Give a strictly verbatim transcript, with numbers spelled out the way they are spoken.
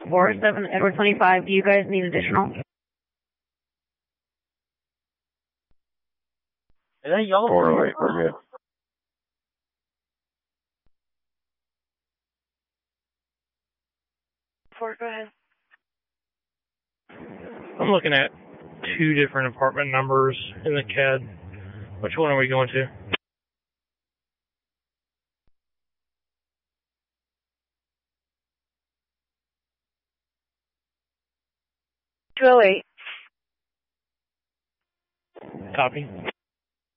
four seven Edward twenty-five. Do you guys need additional? Is that y'all? four oh eight, we're good. Four, go ahead. I'm looking at two different apartment numbers in the C A D. Which one are we going to? two oh eight. Copy.